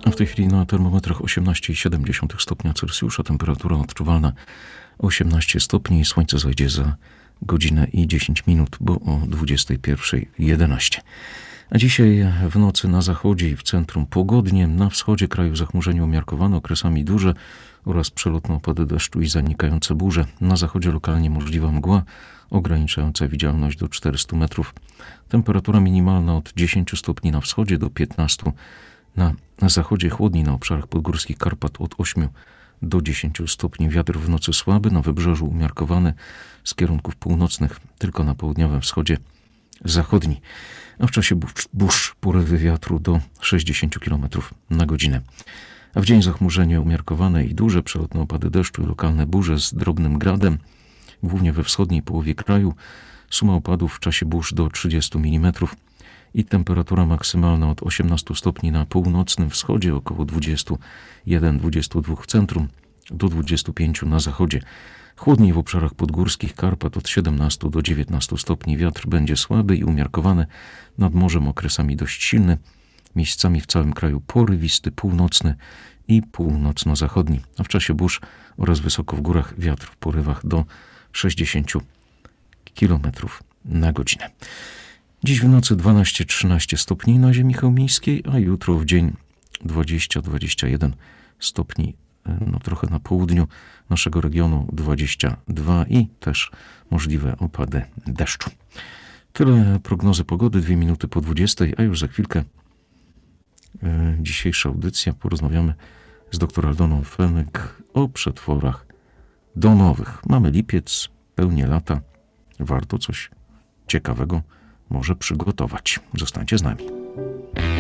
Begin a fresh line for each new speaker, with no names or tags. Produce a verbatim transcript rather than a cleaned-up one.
A w tej chwili na termometrach osiemnaście przecinek siedem stopnia Celsjusza, temperatura odczuwalna osiemnaście stopni, słońce zajdzie za godzinę i dziesięć minut, bo o dwudziestej pierwszej jedenaście. A dzisiaj w nocy na zachodzie i w centrum pogodnie, na wschodzie kraju zachmurzenie umiarkowane, okresami duże oraz przelotne opady deszczu i zanikające burze. Na zachodzie lokalnie możliwa mgła ograniczająca widzialność do czterystu metrów. Temperatura minimalna od dziesięciu stopni na wschodzie do piętnastu. Na, na zachodzie chłodniej, na obszarach podgórskich Karpat od ośmiu do dziesięciu stopni. Wiatr w nocy słaby, na wybrzeżu umiarkowany z kierunków północnych, tylko na południowym wschodzie zachodni. A w czasie burz, burz porywy wiatru do sześćdziesięciu kilometrów na godzinę. A w dzień zachmurzenie umiarkowane i duże, przelotne opady deszczu i lokalne burze z drobnym gradem, głównie we wschodniej połowie kraju. Suma opadów w czasie burz do trzydziestu milimetrów i temperatura maksymalna od osiemnastu stopni na północnym wschodzie, około dwudziestu jeden do dwudziestu dwóch w centrum, do dwudziestu pięciu na zachodzie. Chłodniej w obszarach podgórskich Karpat od siedemnastu do dziewiętnastu stopni. Wiatr będzie słaby i umiarkowany, nad morzem okresami dość silny, miejscami w całym kraju porywisty, północny i północno-zachodni, a w czasie burz oraz wysoko w górach wiatr w porywach do sześćdziesięciu kilometrów na godzinę. Dziś w nocy dwanaście do trzynastu stopni na ziemi chełmińskiej, a jutro w dzień dwadzieścia do dwudziestu jeden stopni, no trochę na południu naszego regionu dwadzieścia dwa i też możliwe opady deszczu. Tyle prognozy pogody, dwie minuty po dwudziestej, a już za chwilkę e, dzisiejsza audycja. Porozmawiamy z dr Aldoną Fenyk o przetworach domowych. Mamy lipiec, pełnie lata. Warto coś ciekawego może przygotować. Zostańcie z nami.